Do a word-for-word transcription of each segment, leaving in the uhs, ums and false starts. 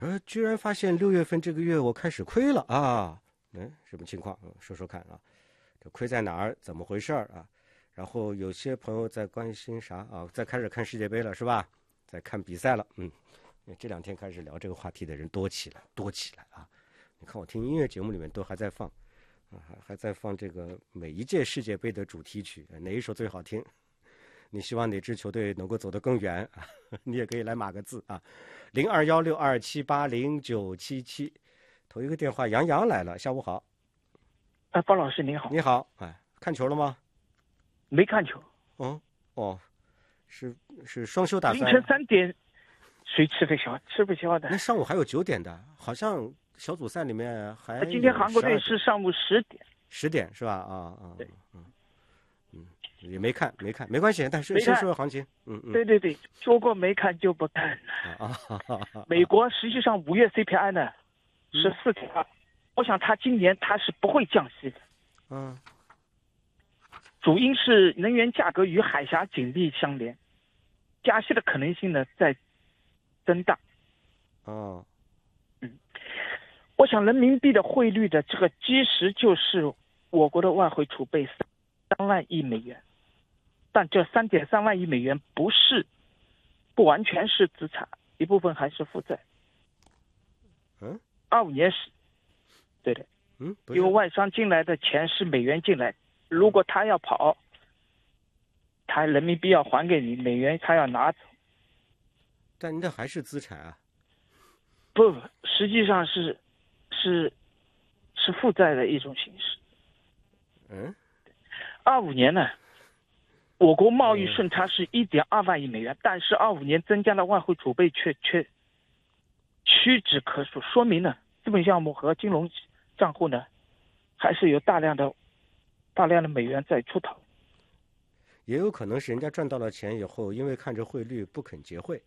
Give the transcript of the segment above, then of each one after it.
呃，居然发现六月份这个月我开始亏了啊！嗯，什么情况？嗯，说说看啊，这亏在哪儿？怎么回事啊？然后有些朋友在关心啥啊？在开始看世界杯了是吧？在看比赛了，嗯，这两天开始聊这个话题的人多起来，多起来啊！你看我听音乐节目里面都还在放，啊，还还在放这个每一届世界杯的主题曲，哪一首最好听？你希望哪支球队能够走得更远啊？你也可以来码个字啊，零二幺六二七八零九七七。头一个电话，杨洋来了，下午好。 哎，包老师您好。 你好，哎，看球了吗？ 没看球。 哦哦，是是双休打算。 凌晨三点，谁吃得消？吃不消的。 那上午还有九点的，好像小组赛里面还。 今天韩国队是上午十点。 十点是吧？啊啊。 对。 嗯嗯，也没看，没看，没关系。但是先说说行情。嗯嗯。 对对对，说过没看就不看。 啊啊。 美国实际上五月 C P I 呢是四点二，我想他今年他是不会降息的。 嗯。 主因是能源价格与海峡紧密相连，加息的可能性呢在增大。 哦。 嗯，我想人民币的汇率的这个基石就是我国的外汇储备三万亿美元，但这三点三万亿美元不是不完全是资产，一部分还是负债。 嗯， 二五年是，对的。 嗯， 因为外商进来的钱是美元进来，如果他要跑，他人民币要还给你，美元他要拿走。 但那还是资产啊。 不，实际上是是是负债的一种形式。 嗯。 二五年呢，我国贸易顺差是一点二万亿美元，但是二五年增加的外汇储备却却屈指可数，说明呢，资本项目和金融账户呢，还是有大量的大量的美元在出逃。 也有可能是人家赚到了钱以后，因为看着汇率不肯结汇。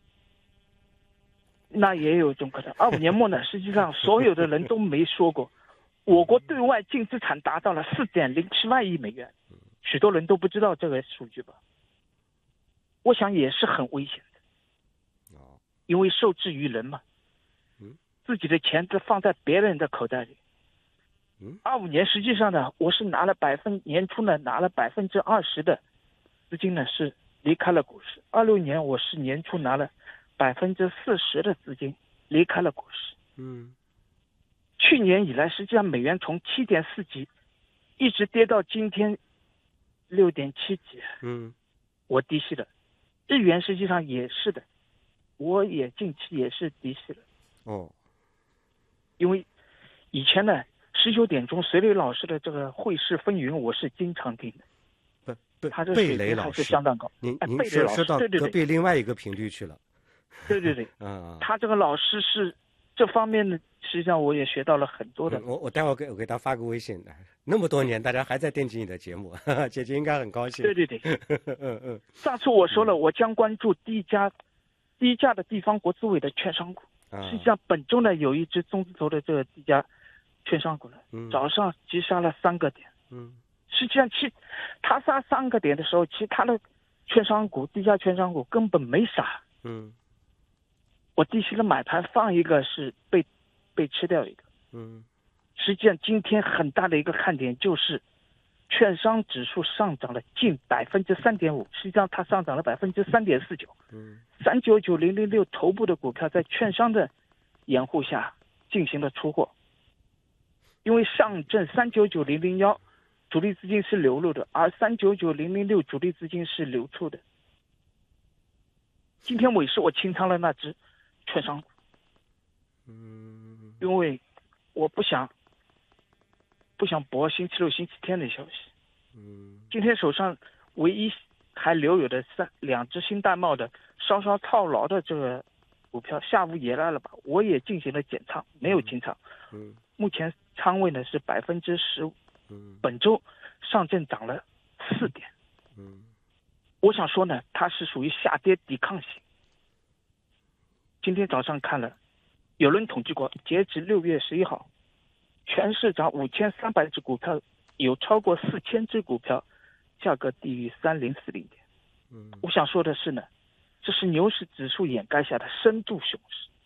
那也有一种可能。二五年末呢，实际上所有的人都没说过，我国对外净资产达到了四点零七万亿美元，许多人都不知道这个数据吧？我想也是很危险的，因为受制于人嘛，自己的钱都放在别人的口袋里。二五年实际上呢，我是拿了百分年初呢拿了百分之二十的资金呢是离开了股市。二六年我是年初拿了百分之四十的资金离开了股市。 嗯， 去年以来，实际上美元从七点四几一直跌到今天六点七几。 嗯， 我低吸了。日元实际上也是的，我也近期也是低吸了。 哦， 因为以前呢，十九点钟隋磊老师的这个汇市风云，我是经常听的。 不不， 他这水平还是相当高。 您您说说到隔壁另外一个频率去了。 对对对， 嗯， 他这个老师是这方面的，实际上我也学到了很多的。 嗯、我我待会儿给我给他发个微信，那么多年大家还在惦记你的节目，呵呵，姐姐应该很高兴。 对对对， 嗯嗯。 上次我说了，我将关注低价低价的地方国资委的券商股。 啊、 实际上本周呢，有一只中字头的这个低价券商股呢， 嗯、 早上急杀了三个点。 嗯， 实际上其他杀三个点的时候，其他的券商股低价券商股根本没杀。 嗯。 我低吸了买盘放一个是被被吃掉一个。 嗯， 实际上今天很大的一个看点就是券商指数上涨了近百分之三点五，实际上它上涨了百分之三点四九。 嗯， 三九九零零六头部的股票在券商的掩护下进行了出货，因为上证三九九零零幺主力资金是流入的，而三九九零零六主力资金是流出的。今天尾市我清仓了那只券商股， 嗯， 因为我不想不想博星期六、星期天的消息。 嗯， 今天手上唯一还留有的三两只新淡茂的稍稍套牢的这个股票，下午也来了吧？我也进行了减仓，没有清仓。 嗯， 目前仓位呢是百分之十五。 嗯， 本周上证涨了四点。 嗯， 我想说呢，它是属于下跌抵抗型。今天早上看了，有人统计过，截止六月十一号，全市涨五千三百只股票，有超过四千只股票价格低于三零四零点。 嗯， 我想说的是呢，这是牛市指数掩盖下的深度熊市。